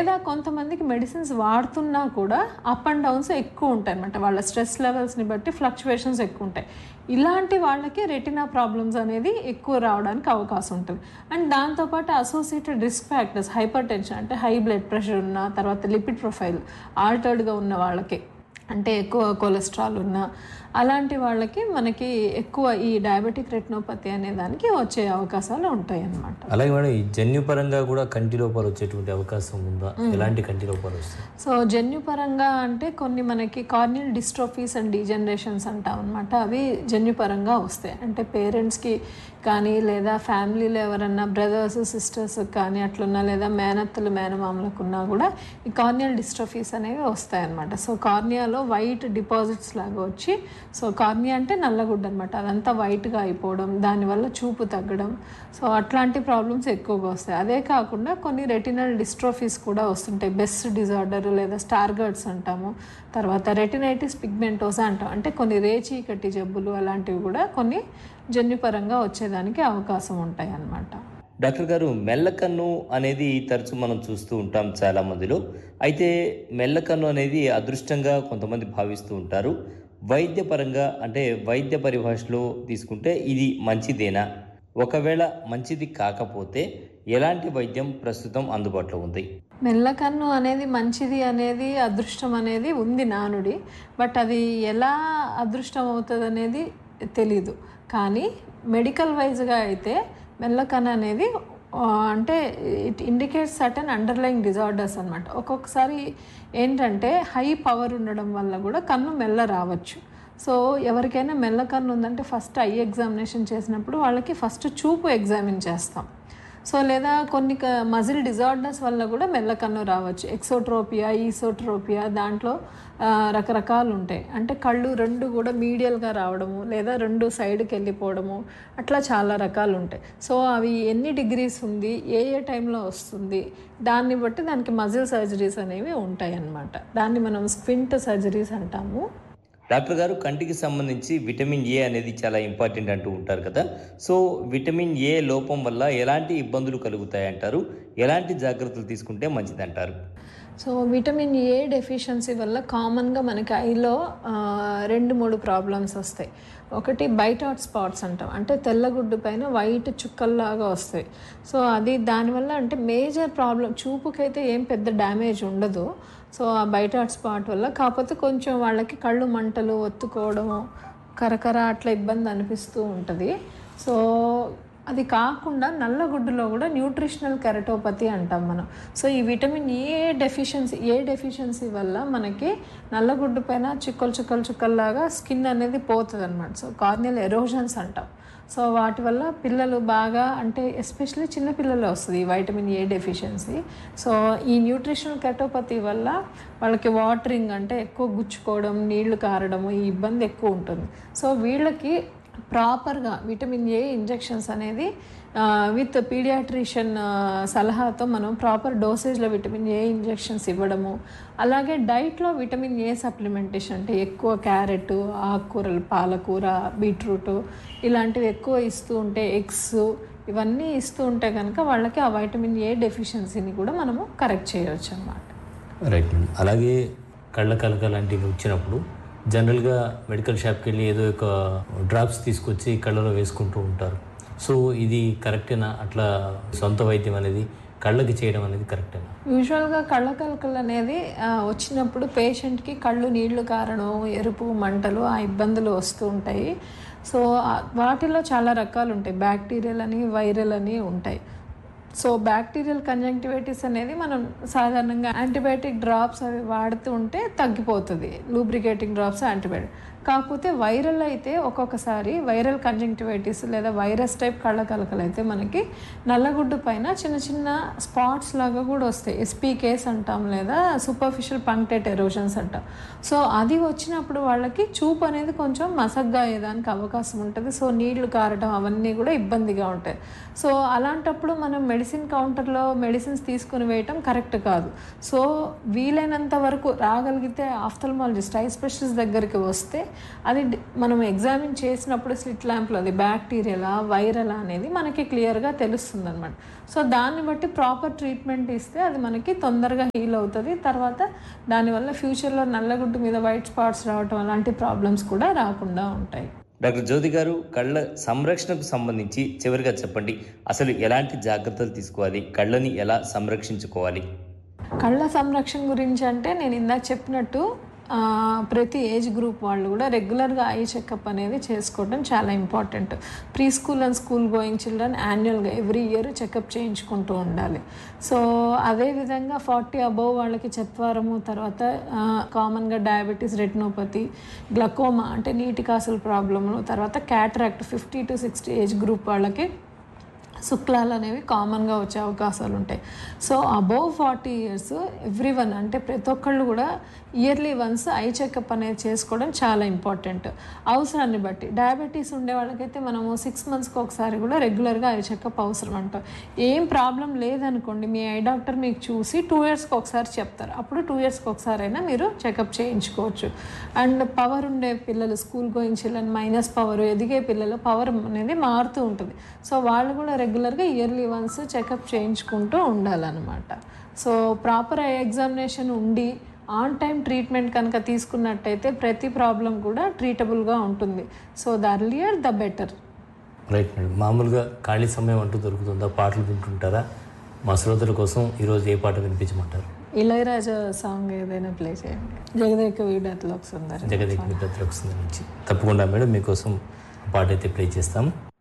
లేదా కొంతమందికి మెడిసిన్స్ వాడుతున్నా కూడా అప్ అండ్ డౌన్స్ ఎక్కువ ఉంటాయి అనమాట. వాళ్ళ స్ట్రెస్ లెవెల్స్ని బట్టి ఫ్లక్చువేషన్స్ ఎక్కువ ఉంటాయి. ఇలాంటి వాళ్ళకి రెటినా ప్రాబ్లమ్స్ అనేది ఎక్కువ రావడానికి అవకాశం ఉంటుంది. అండ్ దాంతోపాటు associated risk factors, hyper tension అంటే హై బ్లడ్ ప్రెషర్ ఉన్న, తర్వాత లిపిడ్ ప్రొఫైల్ ఆల్టర్డ్గా ఉన్న వాళ్ళకి, అంటే ఎక్కువ కొలెస్ట్రాల్ ఉన్న అలాంటి వాళ్ళకి మనకి ఎక్కువ ఈ డయాబెటిక్ రెటినోపతి అనే దానికి వచ్చే అవకాశాలు ఉంటాయి అన్నమాట. అలాగే మేడం, ఈ జన్యుపరంగా కూడా కంటి లోపాలు వచ్చేటువంటి అవకాశం ఉందా? ఎలాంటి కంటి లోపాలు వస్తాయి? సో జన్యుపరంగా అంటే కొన్ని మనకి కార్నియల్ డిస్ట్రోఫీస్ అండ్ డీజనరేషన్స్ అంటాం అనమాట. అవి జన్యుపరంగా వస్తాయి. అంటే పేరెంట్స్కి కానీ లేదా ఫ్యామిలీలో ఎవరన్నా బ్రదర్స్ సిస్టర్స్ కానీ అట్లున్నా, లేదా మేనత్తలు మేనమామలకు ఉన్నా కూడా ఈ కార్నియల్ డిస్ట్రోఫీస్ అనేవి వస్తాయి అన్నమాట. సో కార్నియాలో వైట్ డిపాజిట్స్ లాగా వచ్చి, సో కార్నియా అంటే నల్లగుడ్డ అనమాట, అదంతా వైట్గా అయిపోవడం, దానివల్ల చూపు తగ్గడం, సో అట్లాంటి ప్రాబ్లమ్స్ ఎక్కువగా వస్తాయి. అదే కాకుండా కొన్ని రెటినల్ డిస్ట్రోఫీస్ కూడా వస్తుంటాయి. బెస్ట్ డిజార్డర్ లేదా స్టార్గర్డ్స్ అంటాము, తర్వాత రెటినైటిస్ పిగ్మెంటోసా అంటాం. అంటే కొన్ని రేచీకటి జబ్బులు అలాంటివి కూడా కొన్ని జన్యుపరంగా వచ్చేదానికి అవకాశం ఉంటాయి అన్నమాట. డాక్టర్ గారు, మెల్లకన్ను అనేది తరచు మనం చూస్తూ ఉంటాం చాలా మందిలో. అయితే మెల్లకన్ను అనేది అదృష్టంగా కొంతమంది భావిస్తూ ఉంటారు. వైద్యపరంగా అంటే వైద్య పరిభాషలో తీసుకుంటే ఇది మంచిదేనా? ఒకవేళ మంచిది కాకపోతే ఎలాంటి వైద్యం ప్రస్తుతం అందుబాటులో ఉంది? మెల్లకన్ను అనేది మంచిది అనేది అదృష్టం అనేది ఉంది నానుడి. బట్ అది ఎలా అదృష్టం అవుతుంది అనేది తెలీదు. కానీ మెడికల్ వైజ్గా అయితే మెల్లకన్ను అనేది అంటే it indicates certain underlying disorders అనమాట. ఒక్కొక్కసారి ఏంటంటే హై పవర్ ఉండడం వల్ల కూడా కన్ను మెల్ల రావచ్చు. సో ఎవరికైనా మెల్ల కన్ను ఉందంటే ఫస్ట్ ఐ ఎగ్జామినేషన్ చేసినప్పుడు వాళ్ళకి ఫస్ట్ చూపు ఎగ్జామిన్ చేస్తాం. సో లేదా కొన్ని మజిల్ డిజార్డర్స్ వల్ల కూడా మెల్లకన్ను రావచ్చు. ఎక్సోట్రోపియా, ఈసోట్రోపియా, దాంట్లో రకరకాలు ఉంటాయి. అంటే కళ్ళు రెండు కూడా మీడియల్గా రావడము, లేదా రెండు సైడ్కి వెళ్ళిపోవడము, అట్లా చాలా రకాలు ఉంటాయి. సో అవి ఎన్ని డిగ్రీస్ ఉంది, ఏ టైంలో వస్తుంది, దాన్ని బట్టి దానికి మజిల్ సర్జరీస్ అనేవి ఉంటాయి అన్నమాట. దాన్ని మనం స్క్వింట్ సర్జరీస్ అంటాము. డాక్టర్ గారు, కంటికి సంబంధించి విటమిన్ ఏ అనేది చాలా ఇంపార్టెంట్ అంటూ ఉంటారు కదా. సో విటమిన్ ఏ లోపం వల్ల ఎలాంటి ఇబ్బందులు కలుగుతాయి అంటారు? ఎలాంటి జాగ్రత్తలు తీసుకుంటే మంచిది అంటారు? సో విటమిన్ ఏ డెఫిషియన్సీ వల్ల కామన్గా మనకి ఐలో 2-3 ప్రాబ్లమ్స్ వస్తాయి. ఒకటి బైట్ అవుట్ స్పాట్స్ అంటాం, అంటే తెల్లగుడ్డు పైన వైట్ చుక్కల్లాగా వస్తాయి. సో అది దానివల్ల అంటే మేజర్ ప్రాబ్లం, చూపుకైతే ఏం పెద్ద డ్యామేజ్ ఉండదు. సో ఆ బైట్ అవుట్ స్పాట్ వల్ల కాకపోతే కొంచెం వాళ్ళకి కళ్ళు మంటలు, ఒత్తుకోవడము, కరకర అట్లా ఇబ్బంది అనిపిస్తూ ఉంటుంది. సో అది కాకుండా నల్లగుడ్డులో కూడా న్యూట్రిషనల్ కెరటోపతి అంటాం మనం. సో ఈ విటమిన్ ఏ డెఫిషియన్సీ వల్ల మనకి నల్లగుడ్డు పైన చుక్కల్లాగా స్కిన్ అనేది పోతుంది అనమాట. సో కార్నియల్ ఎరోజన్స్ అంటాం. సో వాటి వల్ల పిల్లలు బాగా, అంటే ఎస్పెషల్లీ చిన్నపిల్లలు వస్తుంది ఈ వైటమిన్ ఏ డెఫిషియన్సీ. సో ఈ న్యూట్రిషనల్ కెరటోపతి వల్ల వాళ్ళకి వాటరింగ్ అంటే ఎక్కువ గుచ్చుకోవడం, నీళ్లు కారడము, ఈ ఇబ్బంది ఎక్కువ ఉంటుంది. సో వీళ్ళకి ప్రాపర్గా విటమిన్ ఏ ఇంజెక్షన్స్ అనేది విత్ పీడియాట్రిషియన్ సలహాతో మనం ప్రాపర్ డోసేజ్లో విటమిన్ ఏ ఇంజెక్షన్స్ ఇవ్వడము, అలాగే డైట్లో విటమిన్ ఏ సప్లిమెంటేషన్ అంటే ఎక్కువ క్యారెట్, ఆకుకూరలు, పాలకూర, బీట్రూట్ ఇలాంటివి ఎక్కువ ఇస్తూ ఉంటే, ఎగ్స్ ఇవన్నీ ఇస్తూ ఉంటే కనుక వాళ్ళకి ఆ వైటమిన్ ఏ డెఫిషియన్సీని కూడా మనము కరెక్ట్ చేయవచ్చు అన్నమాట. రైట్. అలాగే కళ్ళ కలక లాంటివి వచ్చినప్పుడు జనరల్గా మెడికల్ షాప్కి వెళ్ళి ఏదో ఒక డ్రాప్స్ తీసుకొచ్చి కళ్ళలో వేసుకుంటూ ఉంటారు. సో ఇది కరెక్టేనా? అట్లా సొంత వైద్యం అనేది కళ్ళకి చేయడం అనేది కరెక్టేనా? యూజువల్గా కళ్ళ కలకలు అనేది వచ్చినప్పుడు పేషెంట్కి కళ్ళు నీళ్లు కారడం, ఎరుపు, మంటలు, ఆ ఇబ్బందులు వస్తూ ఉంటాయి. సో వాటిలో చాలా రకాలు ఉంటాయి. బ్యాక్టీరియల్ అని, వైరల్ అని ఉంటాయి. సో బ్యాక్టీరియల్ కంజంక్టివైటిస్ అనేది మనం సాధారణంగా యాంటీబయాటిక్ డ్రాప్స్ అవి వాడుతూ ఉంటే తగ్గిపోతుంది, లూబ్రికేటింగ్ డ్రాప్స్, యాంటీబయాటిక్. కాకపోతే వైరల్ అయితే ఒక్కొక్కసారి వైరల్ కంజంక్టివైటిస్ లేదా వైరస్ టైప్ కళ్ళ కలకలు అయితే మనకి నల్లగుడ్డు పైన చిన్న చిన్న స్పాట్స్ లాగా కూడా వస్తాయి. ఎస్పీకేస్ అంటాం, లేదా సూపర్ఫిషియల్ పంక్టేట్ ఎరోషన్స్ అంటాం. సో అది వచ్చినప్పుడు వాళ్ళకి చూపు అనేది కొంచెం మసగ్గా అయ్యేదానికి అవకాశం ఉంటుంది. సో నీళ్లు కారడం అవన్నీ కూడా ఇబ్బందిగా ఉంటాయి. సో అలాంటప్పుడు మనం మెడిసిన్ కౌంటర్లో మెడిసిన్స్ తీసుకుని వేయటం కరెక్ట్ కాదు. సో వీలైనంత వరకు రాగలిగితే ఆఫ్థల్మాలజిస్ట్, ఐ స్పెషలిస్ట్ దగ్గరికి వస్తే అది మనం ఎగ్జామిన్ చేసినప్పుడు స్లిట్ ల్యాంప్లో అది బ్యాక్టీరియలా వైరలా అనేది మనకి క్లియర్గా తెలుస్తుంది అనమాట. సో దాన్ని బట్టి ప్రాపర్ ట్రీట్మెంట్ ఇస్తే అది మనకి తొందరగా హీల్ అవుతుంది. తర్వాత దానివల్ల ఫ్యూచర్లో నల్లగుడ్డు మీద వైట్ స్పాట్స్ రావటం అలాంటి ప్రాబ్లమ్స్ కూడా రాకుండా ఉంటాయి. డాక్టర్ జ్యోతి గారు, కళ్ళ సంరక్షణకు సంబంధించి చివరిగా చెప్పండి, అసలు ఎలాంటి జాగ్రత్తలు తీసుకోవాలి, కళ్ళని ఎలా సంరక్షించుకోవాలి? కళ్ళ సంరక్షణ గురించి అంటే నేను ఇందాక చెప్పినట్టు ప్రతి ఏజ్ గ్రూప్ వాళ్ళు కూడా రెగ్యులర్గా ఐ చెకప్ అనేది చేసుకోవడం చాలా important. Pre school and school going children యాన్యువల్గా every year checkup చేయించుకుంటూ ఉండాలి. సో అదేవిధంగా 40 అబోవ్ వాళ్ళకి చత్వారము, తర్వాత కామన్గా డయాబెటీస్, రెటినోపతి, గ్లకోమా అంటే నీటి కాసుల ప్రాబ్లము, తర్వాత క్యాటరాక్ట్ 50 to 60 ఏజ్ గ్రూప్ వాళ్ళకి శుక్లాలు అనేవి కామన్గా వచ్చే అవకాశాలు ఉంటాయి. సో అబోవ్ 40 years ఎవ్రీవన్ అంటే ప్రతి ఒక్కళ్ళు కూడా ఇయర్లీ వన్స్ ఐ చెకప్ అనేది చేసుకోవడం చాలా ఇంపార్టెంట్. అవసరాన్ని బట్టి డయాబెటీస్ ఉండే వాళ్ళకైతే మనము 6 monthsకి ఒకసారి కూడా రెగ్యులర్గా ఐ చెకప్ అవసరం అంటాం. ఏం ప్రాబ్లం లేదనుకోండి, మీ ఐ డాక్టర్ మీకు చూసి 2 yearsకి ఒకసారి చెప్తారు. అప్పుడు 2 yearsకి ఒకసారి అయినా మీరు చెకప్ చేయించుకోవచ్చు. అండ్ పవర్ ఉండే పిల్లలు, school going children, minus power, ఎదిగే పిల్లలు పవర్ అనేది మారుతూ ఉంటుంది. సో వాళ్ళు కూడా రెగ్యులర్గా ఇయర్లీ వన్స్ చెకప్ చేయించుకుంటూ ఉండాలన్నమాట. సో ప్రాపర్ ఐ ఎగ్జామినేషన్ ఉండి ఆన్ టైం ట్రీట్మెంట్ కనుక తీసుకున్నట్టయితే ప్రతి ప్రాబ్లం కూడా ట్రీటబుల్గా ఉంటుంది. So the earlier the better. Right madam. మామూలుగా ఖాళీ సమయం అంటూ దొరుకుతుందా? పాటలు వింటుంటారా? మా శ్రోతల కోసం ఈరోజు ఏ పాట వినిపించమంటారు? ఇళయరాజా సాంగ్ ఏదైనా ప్లే చేయండి. జగదేక వీడతలోకి సుందరి. జగదేక వీడతలోకి సుందరి నుంచి తప్పకుండా మేడం మీకోసం పాట అయితే ప్లే చేస్తాము.